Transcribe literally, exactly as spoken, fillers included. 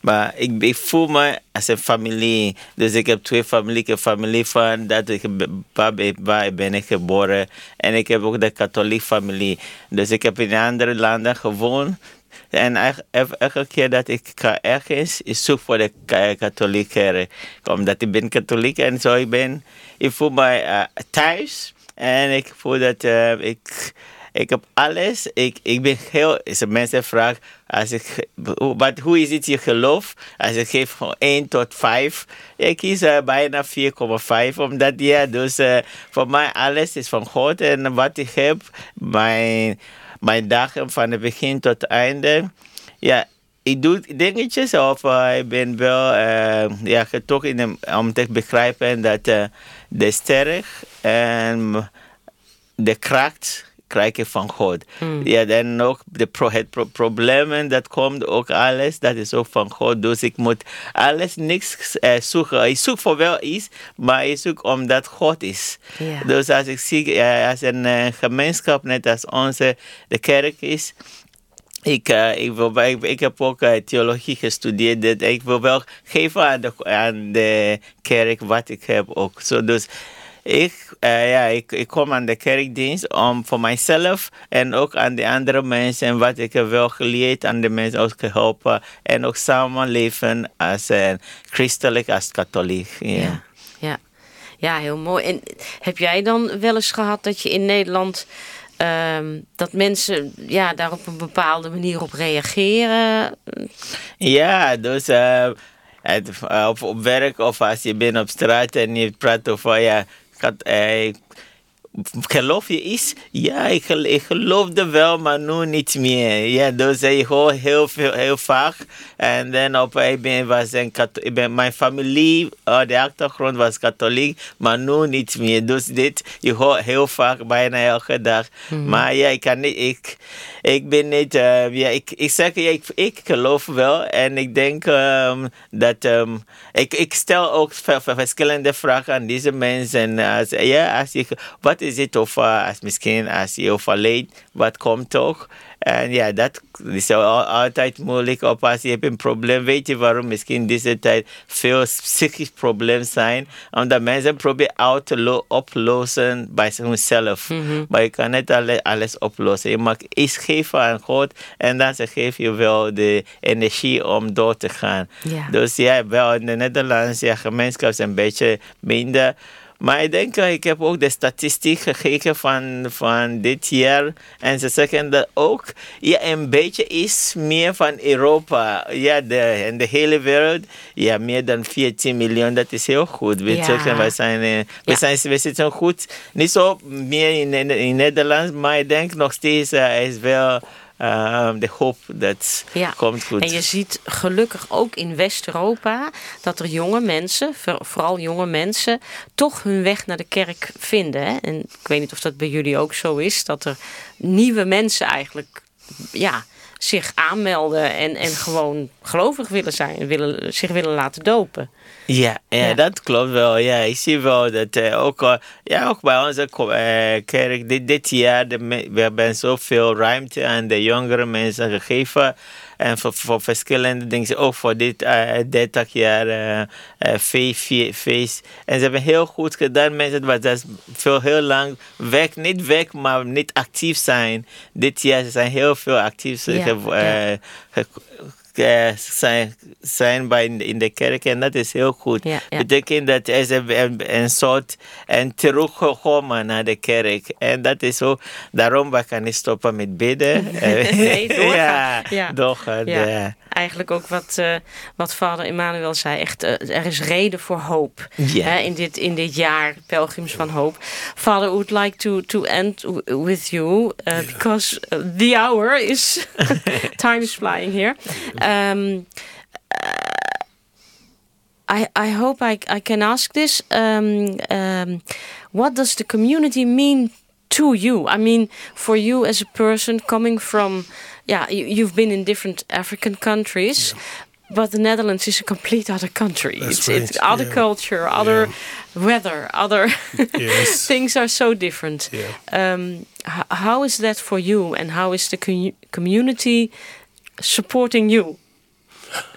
Maar ik, ik voel me als een familie. Dus ik heb twee families. Ik heb familie van dat ik, waar, waar ben ik geboren. En ik heb ook de katholieke familie. Dus ik heb in andere landen gewoond. En elke keer dat ik ga ergens, ik zoek voor de katholieke kerk. Omdat ik ben katholiek en zo ik ben. Ik voel me uh, thuis. En ik voel dat uh, ik... Ik heb alles. Ik, ik ben heel... Als mensen vragen... Als ik, wat, hoe is het je geloof? Als ik geef van één tot vijf. Ik kies uh, bijna vier komma vijf. Omdat ja, dus uh, voor mij alles is van God. En wat ik heb, mijn, mijn dagen van het begin tot het einde. Ja, ik doe dingetjes. Of uh, ik ben wel uh, ja, getrokken om te begrijpen dat uh, de sterren en de kracht krijg ik van God. Mm. Ja, en ook de pro, het pro, problemen dat komt, ook alles, dat is ook van God. Dus ik moet alles, niks uh, zoeken. Ik zoek voor wel iets, maar ik zoek omdat God is. Yeah. Dus als ik zie, uh, als een uh, gemeenschap, net als onze, de kerk is, Ik, uh, ik, wil, ik, ik heb ook uh, theologie gestudeerd. Dat ik wil wel geven aan de, aan de kerk wat ik heb ook. So, dus ik, uh, ja, ik, ik kom aan de kerkdienst om voor mijzelf en ook aan de andere mensen en wat ik heb wel geleerd aan de mensen ook geholpen. En ook samenleven als uh, christelijk, als katholiek. Yeah. Ja, ja. Ja, heel mooi. En heb jij dan wel eens gehad dat je in Nederland... Um, dat mensen ja, daar op een bepaalde manier op reageren? Ja, dus uh, het, uh, op, op werk of als je bent op straat en je praat over... Ja, gaat, uh, geloof je iets? Ja, ik, ik geloofde wel, maar nu niet meer. Ja, dus ik hoor heel veel, heel vaak. En dan op ik ben, was een ik ben, mijn familie, uh, de achtergrond was katholiek, maar nu niet meer. Dus dit, je hoort heel vaak, bijna elke dag. Mm-hmm. Maar ja, ik kan niet, ik, ik ben niet, uh, ja, ik, ik zeg, ja, ik, ik geloof wel. En ik denk um, dat, um, ik, ik stel ook verschillende vragen aan deze mensen. Als, ja, als je, wat is het of uh, als misschien als je overleed, wat komt toch? En ja, dat is altijd moeilijk. Of als je hebt een probleem, weet je waarom misschien deze tijd veel psychische problemen zijn? Omdat mensen proberen uit te lo- oplossen bij zichzelf. Mm-hmm. Maar je kan niet alles, alles oplossen. Je mag iets geven aan God en dan geef je wel de energie om door te gaan. Yeah. Dus ja, wel in de Nederlandse ja, gemeenschap is een beetje minder. Maar ik denk, ik heb ook de statistiek gekeken van, van dit jaar. En ze zeggen dat ook ja, een beetje is meer van Europa. Ja, de, in de hele wereld. Ja, meer dan veertien miljoen. Dat is heel goed. We, ja. zeggen, we, zijn, we, ja. zijn, we zitten goed. Niet zo meer in, in, in Nederland. Maar ik denk nog steeds uh, is wel... Uh, de hoop dat ja. komt goed. En je ziet gelukkig ook in West-Europa dat er jonge mensen, vooral jonge mensen, toch hun weg naar de kerk vinden. Hè? En ik weet niet of dat bij jullie ook zo is, dat er nieuwe mensen eigenlijk ja, zich aanmelden en, en gewoon gelovig willen zijn en willen, zich willen laten dopen. Ja, ja, ja, dat klopt wel. Ja, ik zie wel dat uh, ook, uh, ja, ook bij onze uh, kerk dit, dit jaar, de, we hebben zoveel ruimte aan de jongere mensen gegeven. En voor, voor verschillende dingen, ook voor dit uh, dertig jaar uh, uh, feest, feest. En ze hebben heel goed gedaan. Mensen waren veel heel lang weg, niet weg, maar niet actief zijn. Dit jaar zijn heel veel actief ja, ge, uh, ja. ge, Uh, zijn, zijn bij in de, in de kerk en dat is heel goed. Ja, ja. Betekent dat er is een, een, een soort en teruggekomen naar de kerk. En dat is zo, daarom we kan niet stoppen met bidden. nee, doorgaan. ja, ja. doorgaan ja. ja. Eigenlijk ook wat, uh, wat vader Emmanuel zei. Echt, uh, er is reden voor hoop yeah. hè, in, dit, in dit jaar Pelgrims van Hoop. Father, would like to, to end w- with you uh, yeah. because uh, the hour is time is flying here. Um, uh, I I hope I I can ask this. Um, um, what does the community mean to you? I mean, for you as a person coming from, yeah, you, you've been in different African countries, yeah. but the Netherlands is a complete other country. That's it's right. it's other yeah. culture, other yeah. weather, other yes. things are so different. Yeah. Um, h- how is that for you, and how is the com- community supporting you?